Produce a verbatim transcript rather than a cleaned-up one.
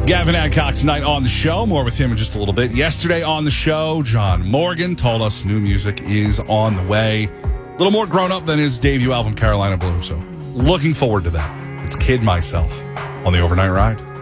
Gavin Adcock tonight on the show. More with him in just a little bit. Yesterday on the show, John Morgan told us new music is on the way. A little more grown up than his debut album, Carolina Blue. So looking forward to that. It's Kid Myself on the Overnight Ride.